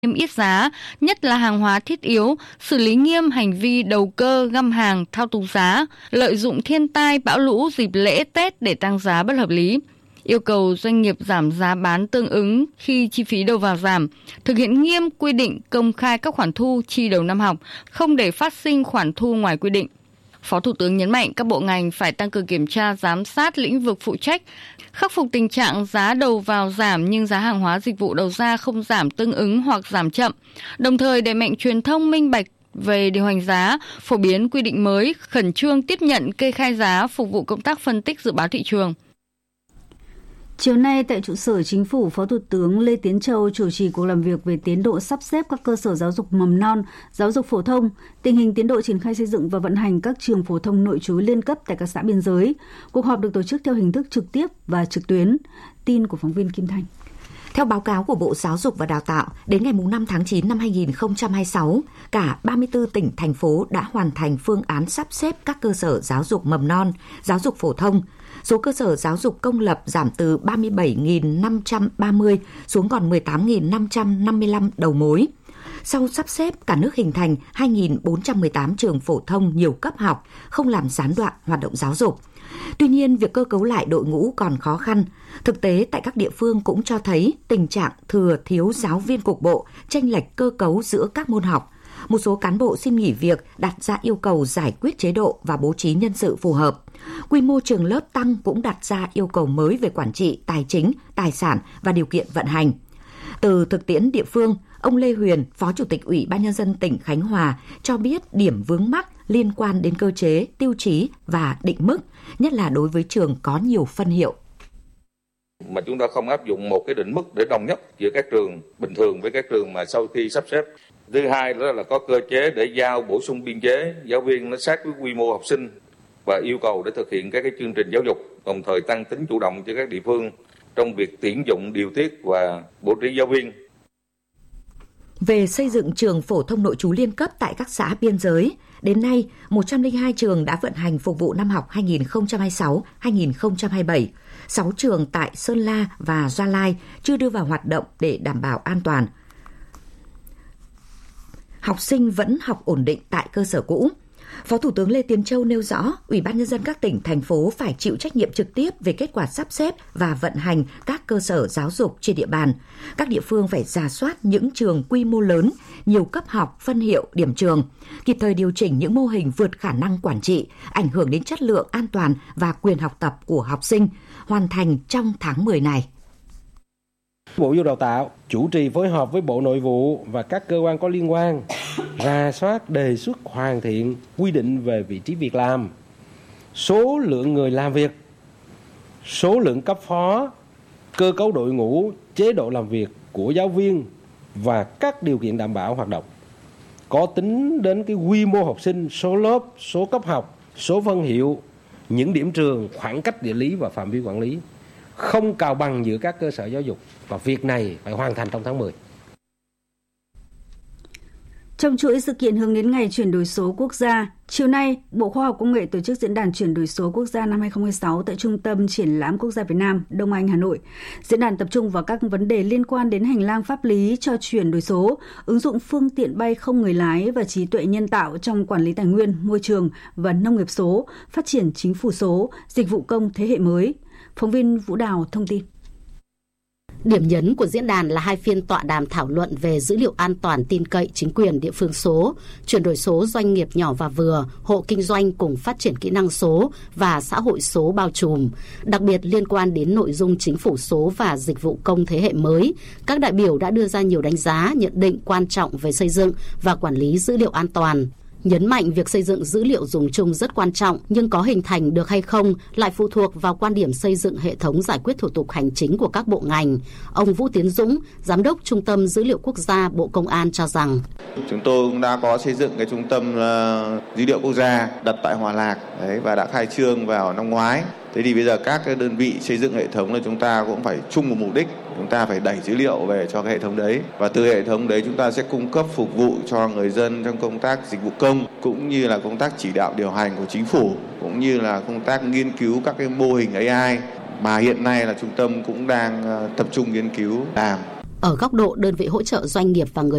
niêm yết giá, nhất là hàng hóa thiết yếu, xử lý nghiêm hành vi đầu cơ, găm hàng, thao túng giá, lợi dụng thiên tai, bão lũ dịp lễ Tết để tăng giá bất hợp lý. Yêu cầu doanh nghiệp giảm giá bán tương ứng khi chi phí đầu vào giảm, thực hiện nghiêm quy định công khai các khoản thu chi đầu năm học, không để phát sinh khoản thu ngoài quy định. Phó Thủ tướng nhấn mạnh các bộ ngành phải tăng cường kiểm tra, giám sát lĩnh vực phụ trách, khắc phục tình trạng giá đầu vào giảm nhưng giá hàng hóa dịch vụ đầu ra không giảm tương ứng hoặc giảm chậm, đồng thời đẩy mạnh truyền thông minh bạch về điều hành giá, phổ biến quy định mới, khẩn trương tiếp nhận kê khai giá phục vụ công tác phân tích dự báo thị trường. Chiều nay tại trụ sở Chính phủ, Phó Thủ tướng Lê Tiến Châu chủ trì cuộc làm việc về tiến độ sắp xếp các cơ sở giáo dục mầm non, giáo dục phổ thông, tình hình tiến độ triển khai xây dựng và vận hành các trường phổ thông nội trú liên cấp tại các xã biên giới. Cuộc họp được tổ chức theo hình thức trực tiếp và trực tuyến. Tin của phóng viên Kim Thanh. Theo báo cáo của Bộ Giáo dục và Đào tạo, đến ngày 5 tháng 9 năm 2026, cả 34 tỉnh, thành phố đã hoàn thành phương án sắp xếp các cơ sở giáo dục mầm non, giáo dục phổ thông. Số cơ sở giáo dục công lập giảm từ 37.530 xuống còn 18.555 đầu mối. Sau sắp xếp, cả nước hình thành 2.418 trường phổ thông nhiều cấp học, không làm gián đoạn hoạt động giáo dục. Tuy nhiên, việc cơ cấu lại đội ngũ còn khó khăn. Thực tế tại các địa phương cũng cho thấy tình trạng thừa thiếu giáo viên cục bộ, chênh lệch cơ cấu giữa các môn học. Một số cán bộ xin nghỉ việc, đặt ra yêu cầu giải quyết chế độ và bố trí nhân sự phù hợp. Quy mô trường lớp tăng cũng đặt ra yêu cầu mới về quản trị, tài chính, tài sản và điều kiện vận hành. Từ thực tiễn địa phương, ông Lê Huyền, Phó Chủ tịch Ủy ban Nhân dân tỉnh Khánh Hòa cho biết điểm vướng mắc liên quan đến cơ chế, tiêu chí và định mức, nhất là đối với trường có nhiều phân hiệu. Mà chúng ta không áp dụng một cái định mức để đồng nhất giữa các trường bình thường với các trường mà sau khi sắp xếp. Thứ hai đó là có cơ chế để giao bổ sung biên chế giáo viên nó sát với quy mô học sinh và yêu cầu để thực hiện các cái chương trình giáo dục, đồng thời tăng tính chủ động cho các địa phương trong việc tuyển dụng, điều tiết và bố trí giáo viên. Về xây dựng trường phổ thông nội trú liên cấp tại các xã biên giới, đến nay 102 trường đã vận hành phục vụ năm học 2026-2027. 6 trường tại Sơn La và Gia Lai chưa đưa vào hoạt động để đảm bảo an toàn. Học sinh vẫn học ổn định tại cơ sở cũ. Phó Thủ tướng Lê Tiến Châu nêu rõ, Ủy ban Nhân dân các tỉnh, thành phố phải chịu trách nhiệm trực tiếp về kết quả sắp xếp và vận hành các cơ sở giáo dục trên địa bàn. Các địa phương phải rà soát những trường quy mô lớn, nhiều cấp học, phân hiệu, điểm trường, kịp thời điều chỉnh những mô hình vượt khả năng quản trị, ảnh hưởng đến chất lượng, an toàn và quyền học tập của học sinh, hoàn thành trong tháng 10 này. Bộ Giáo dục Đào tạo chủ trì phối hợp với Bộ Nội vụ và các cơ quan có liên quan rà soát, đề xuất hoàn thiện quy định về vị trí việc làm, số lượng người làm việc, số lượng cấp phó, cơ cấu đội ngũ, chế độ làm việc của giáo viên và các điều kiện đảm bảo hoạt động. Có tính đến cái quy mô học sinh, số lớp, số cấp học, số phân hiệu, những điểm trường, khoảng cách địa lý và phạm vi quản lý. Không cào bằng giữa các cơ sở giáo dục và việc này phải hoàn thành trong tháng 10. Trong chuỗi sự kiện hướng đến ngày chuyển đổi số quốc gia, chiều nay, Bộ Khoa học Công nghệ tổ chức diễn đàn chuyển đổi số quốc gia năm 2026 tại Trung tâm Triển lãm Quốc gia Việt Nam, Đông Anh, Hà Nội. Diễn đàn tập trung vào các vấn đề liên quan đến hành lang pháp lý cho chuyển đổi số, ứng dụng phương tiện bay không người lái và trí tuệ nhân tạo trong quản lý tài nguyên, môi trường và nông nghiệp số, phát triển chính phủ số, dịch vụ công thế hệ mới. Phóng viên Vũ Đào thông tin. Điểm nhấn của diễn đàn là 2 phiên tọa đàm thảo luận về dữ liệu an toàn tin cậy chính quyền địa phương số, chuyển đổi số doanh nghiệp nhỏ và vừa, hộ kinh doanh cùng phát triển kỹ năng số và xã hội số bao trùm. Đặc biệt liên quan đến nội dung chính phủ số và dịch vụ công thế hệ mới, các đại biểu đã đưa ra nhiều đánh giá, nhận định quan trọng về xây dựng và quản lý dữ liệu an toàn. Nhấn mạnh việc xây dựng dữ liệu dùng chung rất quan trọng, nhưng có hình thành được hay không lại phụ thuộc vào quan điểm xây dựng hệ thống giải quyết thủ tục hành chính của các bộ ngành. Ông Vũ Tiến Dũng, Giám đốc Trung tâm Dữ liệu Quốc gia Bộ Công an cho rằng chúng tôi cũng đã có xây dựng cái trung tâm dữ liệu quốc gia đặt tại Hòa Lạc và đã khai trương vào năm ngoái. Thế thì bây giờ các cái đơn vị xây dựng hệ thống là chúng ta cũng phải chung một mục đích, chúng ta phải đẩy dữ liệu về cho cái hệ thống đấy và từ hệ thống đấy chúng ta sẽ cung cấp phục vụ cho người dân trong công tác dịch vụ công cũng như là công tác chỉ đạo điều hành của chính phủ cũng như là công tác nghiên cứu các cái mô hình AI mà hiện nay là trung tâm cũng đang tập trung nghiên cứu làm. Ở góc độ đơn vị hỗ trợ doanh nghiệp và người